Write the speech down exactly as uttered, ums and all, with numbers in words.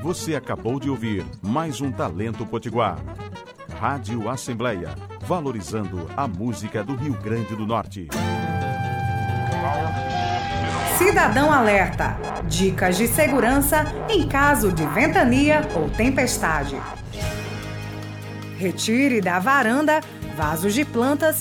Você acabou de ouvir mais um Talento Potiguar. Rádio Assembleia, valorizando a música do Rio Grande do Norte. Cidadão Alerta. Dicas de segurança em caso de ventania ou tempestade. Retire da varanda vasos de plantas